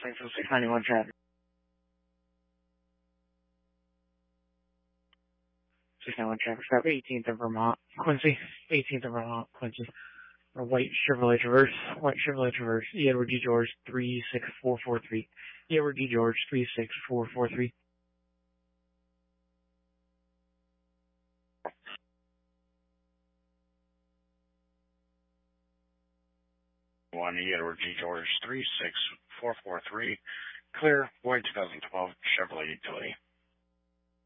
Springfield 691 traffic. 691 traffic stop, 18th of Vermont, Quincy. 18th of Vermont, Quincy. A white Chevrolet Traverse. White Chevrolet Traverse. Edward D. George 36443. Edward D. George 36443. One Edward G. George 36443. Clear, white 2012 Chevrolet Utility.